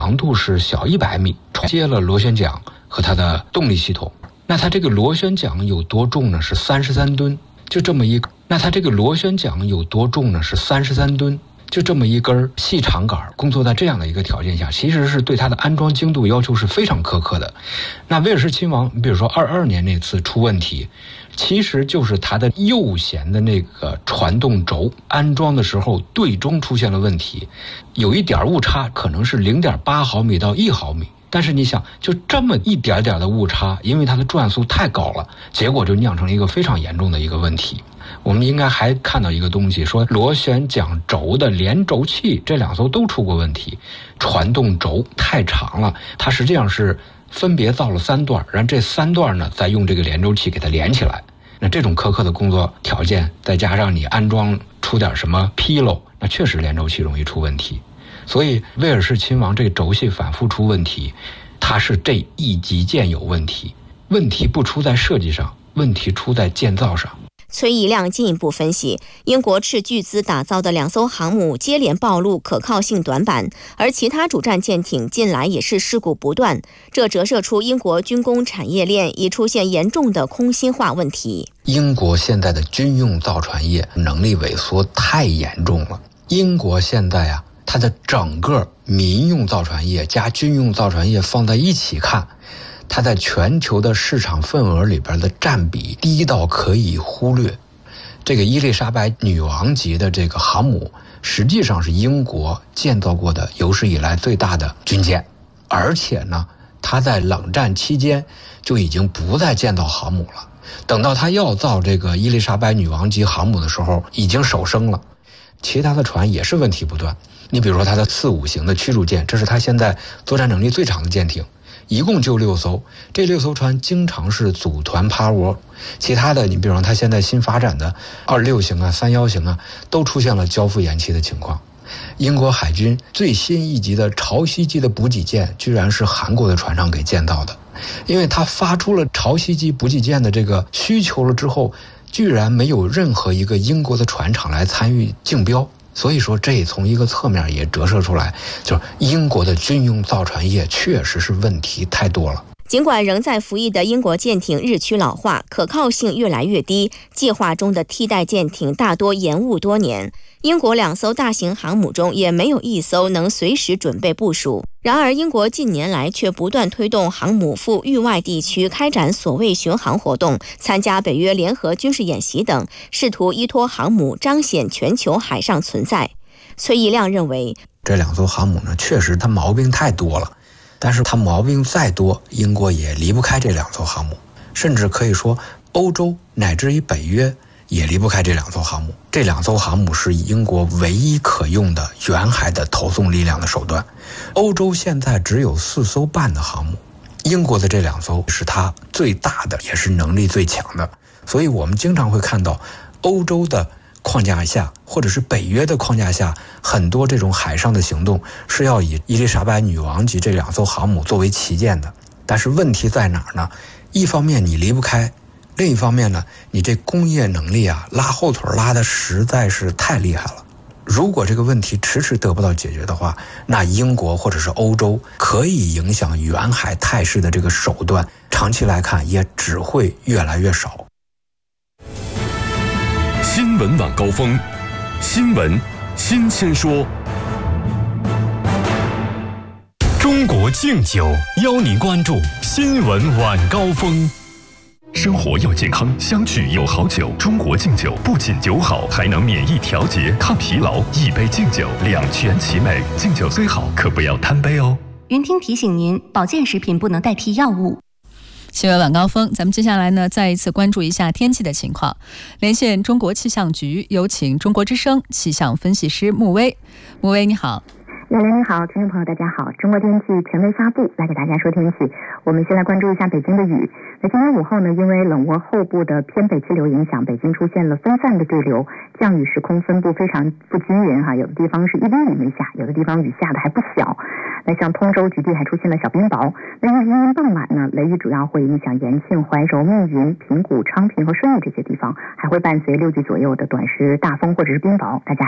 长度是小100米，接了螺旋桨和它的动力系统。那它这个螺旋桨有多重呢？是33吨，就这么一个。那它这个螺旋桨有多重呢？是33吨，就这么一根细长杆，工作在这样的一个条件下，其实是对它的安装精度要求是非常苛刻的。那威尔士亲王，比如说22年那次出问题，其实就是它的右舷的那个传动轴安装的时候对中出现了问题，有一点误差，可能是0.8毫米到1毫米。但是你想，就这么一点点的误差，因为它的转速太高了，结果就酿成了一个非常严重的一个问题。我们应该还看到一个东西，说螺旋桨轴的连轴器这2艘都出过问题，传动轴太长了，它实际上是分别造了3段，然后这3段呢再用这个连轴器给它连起来。那这种苛刻的工作条件，再加上你安装出点什么纰漏，那确实连轴器容易出问题。所以威尔士亲王这个轴系反复出问题，它是这一级舰有问题，问题不出在设计上，问题出在建造上。 崔义亮进一步分析，英国斥巨资打造的2艘航母接连暴露可靠性短板，而其他主战舰艇近来也是事故不断，这折射出英国军工产业链已出现严重的空心化问题。 英国现在的军用造船业能力萎缩太严重了。英国现在它的整个民用造船业加军用造船业放在一起看，它在全球的市场份额里边的占比低到可以忽略。这个伊丽莎白女王级的这个航母，实际上是英国建造过的有史以来最大的军舰，而且呢，它在冷战期间就已经不再建造航母了。等到它要造这个伊丽莎白女王级航母的时候，已经首升了。其他的船也是问题不断。你比如说它的4-5型的驱逐舰，这是它现在作战能力最长的舰艇，一共就6艘，这6艘船经常是组团趴窝。其他的你比如说它现在新发展的26型31型都出现了交付延期的情况。英国海军最新一级的潮汐级的补给舰居然是韩国的船厂给建造的，因为它发出了潮汐级补给舰的这个需求了之后，居然没有任何一个英国的船厂来参与竞标。所以说这从一个侧面也折射出来，就是英国的军用造船业确实是问题太多了。 尽管仍在服役的英国舰艇日趋老化，可靠性越来越低，计划中的替代舰艇大多延误多年。英国2艘大型航母中也没有1艘能随时准备部署。然而，英国近年来却不断推动航母赴域外地区开展所谓巡航活动，参加北约联合军事演习等，试图依托航母彰显全球海上存在。崔义亮认为， 这2艘航母呢，确实它毛病太多了。但是它毛病再多，英国也离不开这2艘航母，甚至可以说欧洲乃至于北约也离不开这2艘航母。这2艘航母是英国唯一可用的远海的投送力量的手段。欧洲现在只有4艘半的航母，英国的这2艘是它最大的，也是能力最强的。所以我们经常会看到欧洲的框架下，或者是北约的框架下，很多这种海上的行动是要以伊丽莎白女王级这2艘航母作为旗舰的。但是问题在哪儿呢？一方面你离不开，另一方面呢，你这工业能力拉后腿拉的实在是太厉害了。如果这个问题迟迟得不到解决的话，那英国或者是欧洲可以影响远海态势的这个手段，长期来看也只会越来越少。 新闻晚高峰，新闻新鲜说。中国敬酒邀您关注新闻晚高峰。生活要健康，相聚有好酒。中国敬酒不仅酒好，还能免疫调节、抗疲劳。一杯敬酒，两全其美。敬酒虽好，可不要贪杯哦。 云听提醒您，保健食品不能代替药物。 新闻晚高峰，咱们接下来呢，再一次关注一下天气的情况。连线中国气象局，有请中国之声气象分析师穆威。穆威，你好。 亚玲你好，听众朋友大家好，中国天气权威发布，来给大家说天气。我们先来关注一下北京的雨。那今天午后呢，因为冷涡后部的偏北气流影响，北京出现了分散的对流，降雨时空分布非常不均匀有的地方是1厘米没下，有的地方雨下的还不小。那像通州局地还出现了小冰雹。那因为今天傍晚呢，雷雨主要会影响延庆、怀柔、密云、平谷、昌平和顺义这些地方，还会伴随6级左右的短时大风或者是冰雹，大家